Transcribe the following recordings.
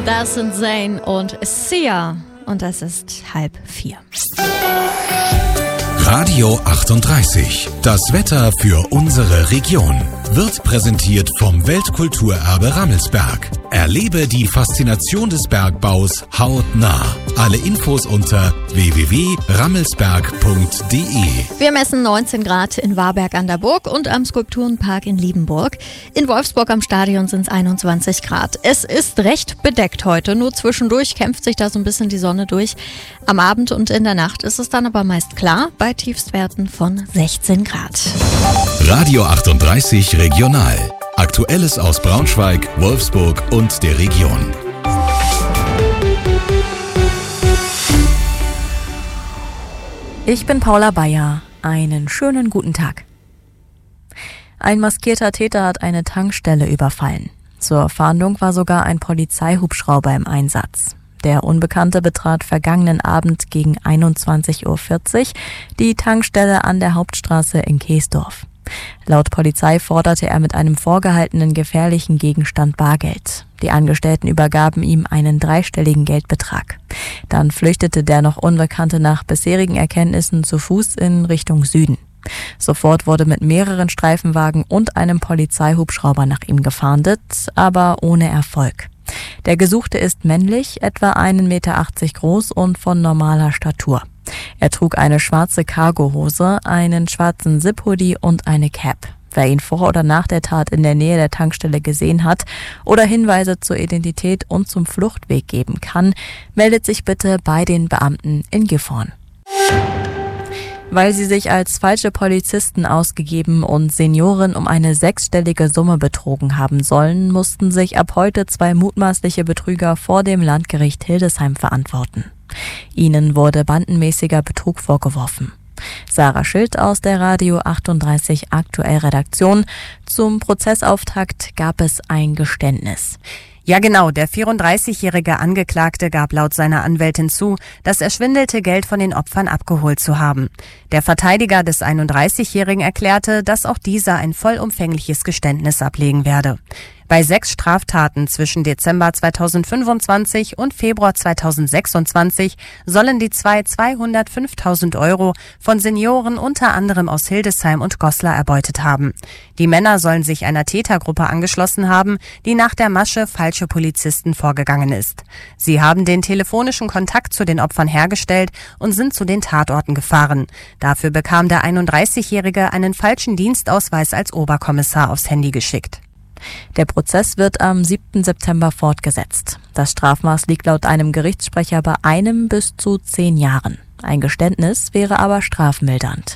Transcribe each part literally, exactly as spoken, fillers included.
Das sind Zayn und Sia. Und es ist halb vier. Radio achtunddreißig. Das Wetter für unsere Region wird präsentiert vom Weltkulturerbe Rammelsberg. Erlebe die Faszination des Bergbaus hautnah. Alle Infos unter w w w punkt rammelsberg punkt d e. Wir messen neunzehn Grad in Warberg an der Burg und am Skulpturenpark in Liebenburg. In Wolfsburg am Stadion sind es einundzwanzig Grad. Es ist recht bedeckt heute, nur zwischendurch kämpft sich da so ein bisschen die Sonne durch. Am Abend und in der Nacht ist es dann aber meist klar, bei Tiefstwerten von sechzehn Grad. Radio achtunddreißig Regional. Aktuelles aus Braunschweig, Wolfsburg und der Region. Ich bin Paula Bayer. Einen schönen guten Tag. Ein maskierter Täter hat eine Tankstelle überfallen. Zur Fahndung war sogar ein Polizeihubschrauber im Einsatz. Der Unbekannte betrat vergangenen Abend gegen einundzwanzig Uhr vierzig die Tankstelle an der Hauptstraße in Keesdorf. Laut Polizei forderte er mit einem vorgehaltenen gefährlichen Gegenstand Bargeld. Die Angestellten übergaben ihm einen dreistelligen Geldbetrag. Dann flüchtete der noch Unbekannte nach bisherigen Erkenntnissen zu Fuß in Richtung Süden. Sofort wurde mit mehreren Streifenwagen und einem Polizeihubschrauber nach ihm gefahndet, aber ohne Erfolg. Der Gesuchte ist männlich, etwa ein Meter achtzig groß und von normaler Statur. Er trug eine schwarze Cargohose, einen schwarzen Zip-Hoodie und eine Cap. Wer ihn vor oder nach der Tat in der Nähe der Tankstelle gesehen hat oder Hinweise zur Identität und zum Fluchtweg geben kann, meldet sich bitte bei den Beamten in Gifhorn. Weil sie sich als falsche Polizisten ausgegeben und Senioren um eine sechsstellige Summe betrogen haben sollen, mussten sich ab heute zwei mutmaßliche Betrüger vor dem Landgericht Hildesheim verantworten. Ihnen wurde bandenmäßiger Betrug vorgeworfen. Sarah Schild aus der Radio achtunddreißig Aktuell Redaktion. Zum Prozessauftakt gab es ein Geständnis. Ja genau, der vierunddreißigjährige Angeklagte gab laut seiner Anwältin zu, das erschwindelte Geld von den Opfern abgeholt zu haben. Der Verteidiger des einunddreißigjährigen erklärte, dass auch dieser ein vollumfängliches Geständnis ablegen werde. Bei sechs Straftaten zwischen Dezember zweitausendfünfundzwanzig und Februar zweitausendsechsundzwanzig sollen die zwei zweihundertfünftausend Euro von Senioren unter anderem aus Hildesheim und Goslar erbeutet haben. Die Männer sollen sich einer Tätergruppe angeschlossen haben, die nach der Masche falsche Polizisten vorgegangen ist. Sie haben den telefonischen Kontakt zu den Opfern hergestellt und sind zu den Tatorten gefahren. Dafür bekam der einunddreißigjährige einen falschen Dienstausweis als Oberkommissar aufs Handy geschickt. Der Prozess wird am siebten September fortgesetzt. Das Strafmaß liegt laut einem Gerichtssprecher bei einem bis zu zehn Jahren. Ein Geständnis wäre aber strafmildernd.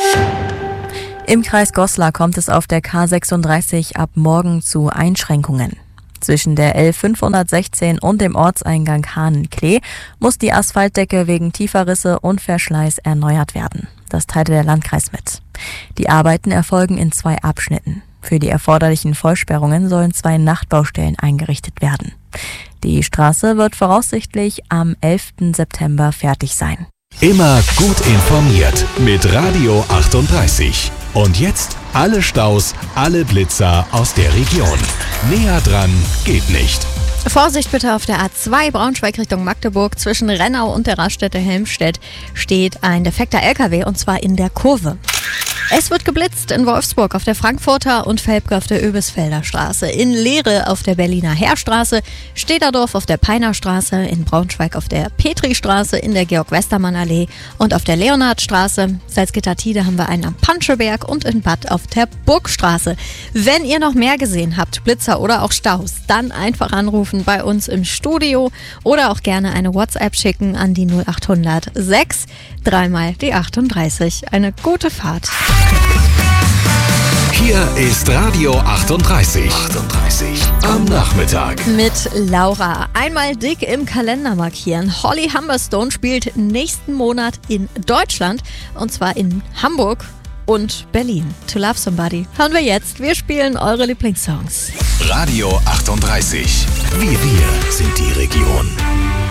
Im Kreis Goslar kommt es auf der K sechsunddreißig ab morgen zu Einschränkungen. Zwischen der L fünfhundertsechzehn und dem Ortseingang Hahnenklee muss die Asphaltdecke wegen tiefer Risse und Verschleiß erneuert werden. Das teilte der Landkreis mit. Die Arbeiten erfolgen in zwei Abschnitten. Für die erforderlichen Vollsperrungen sollen zwei Nachtbaustellen eingerichtet werden. Die Straße wird voraussichtlich am elften September fertig sein. Immer gut informiert mit Radio achtunddreißig. Und jetzt alle Staus, alle Blitzer aus der Region. Näher dran geht nicht. Vorsicht bitte auf der A zwei Braunschweig Richtung Magdeburg. Zwischen Rennau und der Raststätte Helmstedt steht ein defekter L K W und zwar in der Kurve. Es wird geblitzt in Wolfsburg auf der Frankfurter und Velpke auf der Öbisfelder Straße, in Lehre auf der Berliner Heerstraße, Stederdorf auf der Peinerstraße, in Braunschweig auf der Petristraße, in der Georg-Westermann-Allee und auf der Leonhardstraße. Salzgitter-Tide haben wir einen am Panscheberg und in Bad auf der Burgstraße. Wenn ihr noch mehr gesehen habt, Blitzer oder auch Staus, dann einfach anrufen bei uns im Studio oder auch gerne eine WhatsApp schicken an die null achthundert sechs, dreimal die achtunddreißig. Eine gute Fahrt. Hier ist Radio achtunddreißig. achtunddreißig am Nachmittag. Mit Laura. Einmal dick im Kalender markieren. Holly Humberstone spielt nächsten Monat in Deutschland. Und zwar in Hamburg und Berlin. To Love Somebody hören wir jetzt. Wir spielen eure Lieblingssongs. Radio achtunddreißig. Wir, wir sind die Region.